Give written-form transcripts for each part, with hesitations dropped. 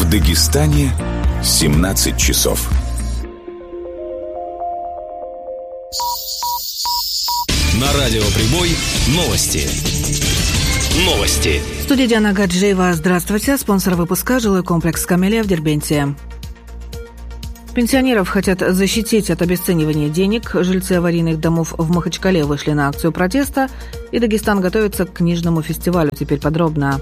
В Дагестане 17 часов. На радио «Прибой» новости. В студии Диана Гаджиева. Здравствуйте. Спонсор выпуска — жилой комплекс «Камелия» в Дербенте. Пенсионеров хотят защитить от обесценивания денег. Жильцы аварийных домов в Махачкале вышли на акцию протеста. И Дагестан готовится к книжному фестивалю. Теперь подробно.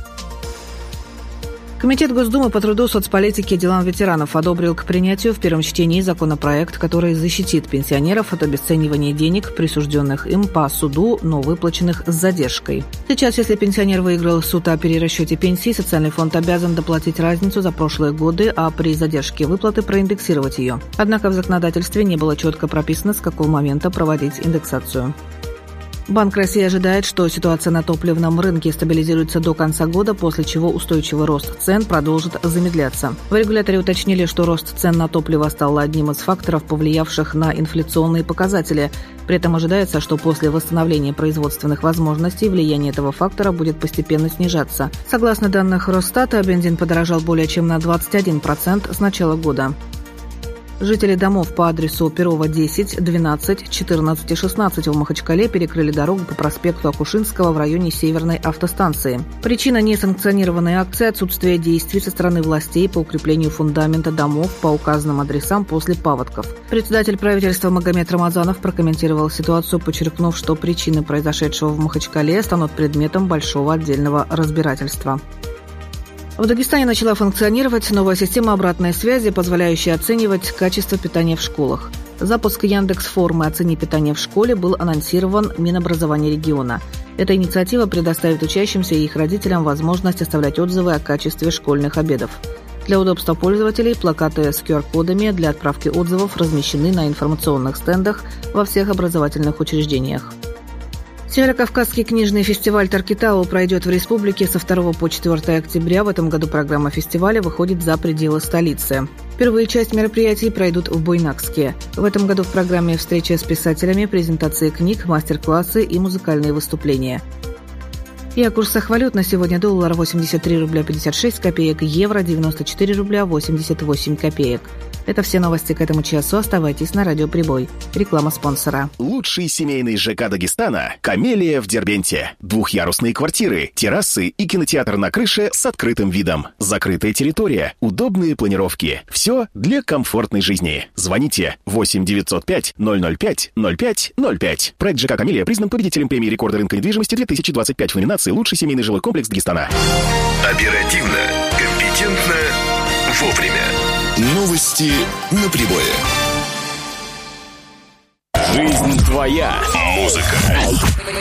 Комитет Госдумы по труду, соцполитике и делам ветеранов одобрил к принятию в первом чтении законопроект, который защитит пенсионеров от обесценивания денег, присужденных им по суду, но выплаченных с задержкой. Сейчас, если пенсионер выиграл суд о перерасчете пенсии, социальный фонд обязан доплатить разницу за прошлые годы, а при задержке выплаты проиндексировать ее. Однако в законодательстве не было четко прописано, с какого момента проводить индексацию. Банк России ожидает, что ситуация на топливном рынке стабилизируется до конца года, после чего устойчивый рост цен продолжит замедляться. В регуляторе уточнили, что рост цен на топливо стал одним из факторов, повлиявших на инфляционные показатели. При этом ожидается, что после восстановления производственных возможностей влияние этого фактора будет постепенно снижаться. Согласно данным Росстата, бензин подорожал более чем на 21% с начала года. Жители домов по адресу Перова, 10, 12, 14 и 16 в Махачкале перекрыли дорогу по проспекту Акушинского в районе Северной автостанции. Причина несанкционированной акции – отсутствие действий со стороны властей по укреплению фундамента домов по указанным адресам после паводков. Председатель правительства Магомед Рамазанов прокомментировал ситуацию, подчеркнув, что причины произошедшего в Махачкале станут предметом большого отдельного разбирательства. В Дагестане начала функционировать новая система обратной связи, позволяющая оценивать качество питания в школах. Запуск Яндекс.Формы «Оцени питание в школе» был анонсирован Минобразования региона. Эта инициатива предоставит учащимся и их родителям возможность оставлять отзывы о качестве школьных обедов. Для удобства пользователей плакаты с QR-кодами для отправки отзывов размещены на информационных стендах во всех образовательных учреждениях. Северокавказский книжный фестиваль Таркитау пройдет в республике со 2 по 4 октября. В этом году программа фестиваля выходит за пределы столицы. Первые часть мероприятий пройдут в Буйнакске. В этом году в программе встреча с писателями, презентации книг, мастер-классы и музыкальные выступления. И о курсах валют на сегодня: доллар 83 рубля 56 копеек, евро 94 рубля 88 копеек. Это все новости к этому часу. Оставайтесь на радио «Прибой». Реклама спонсора. Лучший семейный ЖК Дагестана – «Камелия» в Дербенте. Двухъярусные квартиры, террасы и кинотеатр на крыше с открытым видом. Закрытая территория, удобные планировки. Все для комфортной жизни. Звоните 8 905 005 05 05. Проект ЖК «Камелия» признан победителем премии рекорда рынка недвижимости 2025 в номинации «Лучший семейный жилой комплекс Дагестана». Оперативно, компетентно, вовремя. Новости на Прибое. Жизнь твоя. Музыка.